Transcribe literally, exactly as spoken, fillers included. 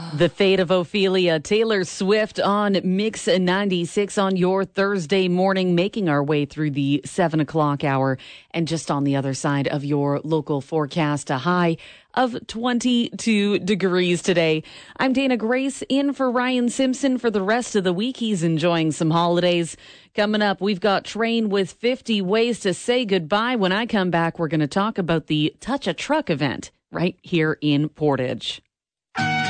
The Fate of Ophelia, Taylor Swift on Mix ninety-six on your Thursday morning, making our way through the seven o'clock hour. And just on the other side of your local forecast, a high of twenty-two degrees today. I'm Dana Grace, in for Ryan Simpson for the rest of the week. He's enjoying some holidays. Coming up, we've got Train with fifty Ways to Say Goodbye. When I come back, we're going to talk about the Touch a Truck event right here in Portage.